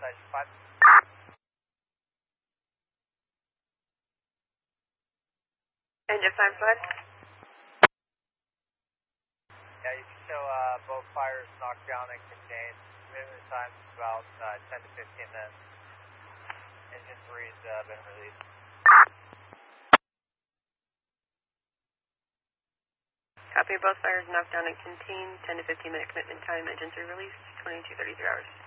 Station 5. Engine 5, go ahead. Yeah, you can show both fires knocked down and contained. Movement time is about 10 to 15 minutes. Engine 3's been released. Copy, both fires knocked down and contained. 10 to 15 minute commitment time. Engine 3 released. 22:33 hours.